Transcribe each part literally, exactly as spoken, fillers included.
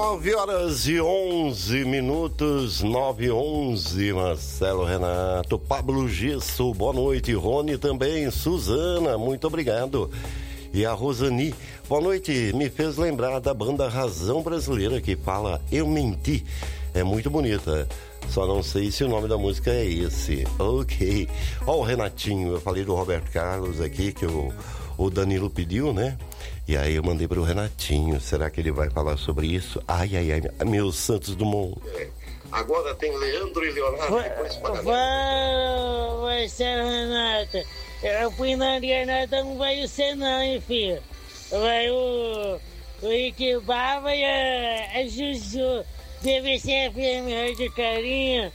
nove horas e onze minutos, nove e onze, Marcelo Renato, Pablo Gesso, boa noite, Rony também, Suzana, muito obrigado. E a Rosani, boa noite, me fez lembrar da banda Razão Brasileira que fala Eu Menti, é muito bonita, só não sei se o nome da música é esse. Ok, ó o Renatinho, eu falei do Roberto Carlos aqui, que o, o Danilo pediu, né? E aí eu mandei pro Renatinho, será que ele vai falar sobre isso? Ai, ai, ai, meu Santos Dumont. É. Agora tem Leandro e Leonardo, depois para Fala, Marcelo Renato. Eu fui na Renata, não vai ser não, hein, filho. Vai o... o Iquibaba e a, a Juju. Deve ser a filha melhor de carinho.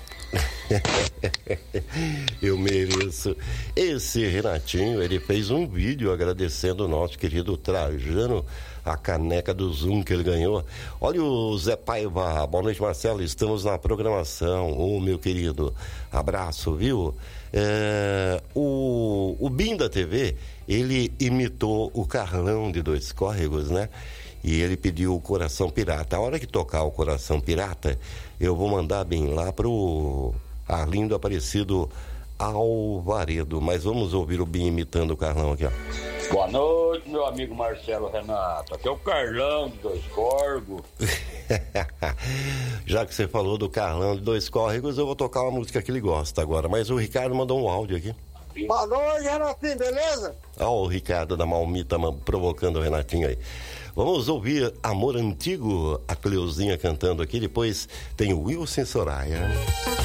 Eu mereço. Esse Renatinho, ele fez um vídeo agradecendo o nosso querido Trajano, a caneca do Zoom que ele ganhou. Olha o Zé Paiva, boa noite, Marcelo, estamos na programação, ô meu querido, abraço, viu? É, o, o Bim da T V, ele imitou o Carlão de Dois Córregos, né? E ele pediu o Coração Pirata. A hora que tocar o Coração Pirata, eu vou mandar bem lá pro Arlindo Aparecido Alvaredo. Mas vamos ouvir o Bim imitando o Carlão aqui, ó. Boa noite, meu amigo Marcelo Renato. Aqui é o Carlão de Dois Córregos. Já que você falou do Carlão de Dois Córregos, eu vou tocar uma música que ele gosta agora. Mas o Ricardo mandou um áudio aqui. Boa noite, Renatinho, beleza? Ó, o Ricardo da Malmita provocando o Renatinho aí. Vamos ouvir Amor Antigo, a Cleuzinha cantando aqui, depois tem o Wilson Soraya.